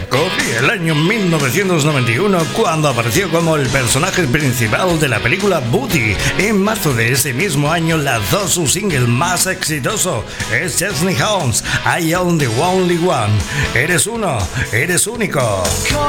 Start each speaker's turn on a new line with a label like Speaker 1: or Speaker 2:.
Speaker 1: Corría el año 1991 cuando apareció como el personaje principal de la película Booty. En marzo de ese mismo año lanzó su single más exitoso, es Chesney Holmes, I Am the Only One. Eres uno, eres único.